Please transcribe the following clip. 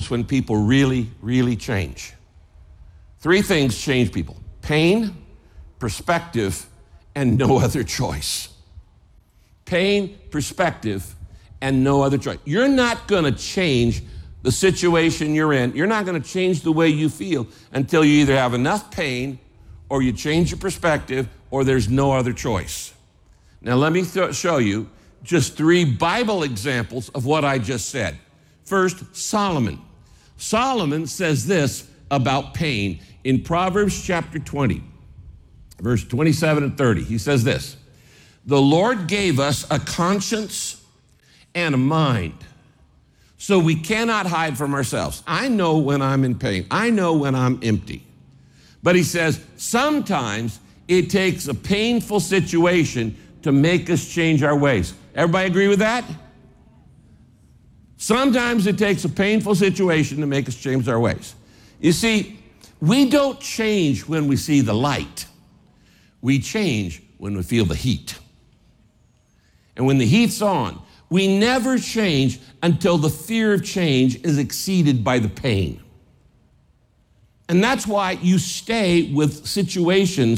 moments when people really, really change. Three things change people: pain, perspective, and no other choice. Pain, perspective, and no other choice. You're not going to change the situation you're in. You're not going to change the way you feel until you either have enough pain, or you change your perspective, or there's no other choice. Now let me show you just three Bible examples of what I just said. First, Solomon. Solomon says this about pain in Proverbs chapter 20, verse 27 and 30. He says this: "The Lord gave us a conscience and a mind, so we cannot hide from ourselves." I know when I'm in pain. I know when I'm empty. But he says, sometimes it takes a painful situation to make us change our ways. Everybody agree with that? Sometimes it takes a painful situation to make us change our ways. You see, we don't change when we see the light. We change when we feel the heat. And when the heat's on, we never change until the fear of change is exceeded by the pain. And that's why you stay with situations